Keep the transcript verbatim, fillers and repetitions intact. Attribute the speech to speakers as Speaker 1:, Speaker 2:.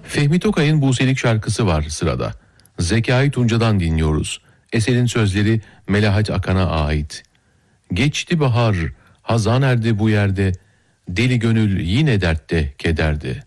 Speaker 1: Fehmi Tokay'ın Buselik şarkısı var sırada. Zekai Tunca'dan dinliyoruz. Eserin sözleri Melahat Akan'a ait. Geçti bahar, hazan erdi bu yerde, deli gönül yine dertte, kederde.